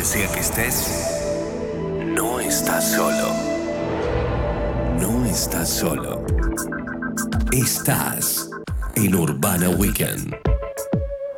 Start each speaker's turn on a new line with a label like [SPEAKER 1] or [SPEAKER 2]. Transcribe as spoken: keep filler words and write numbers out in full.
[SPEAKER 1] Donde sea que estés, no estás solo. No estás solo. Estás en Urbana Weekend.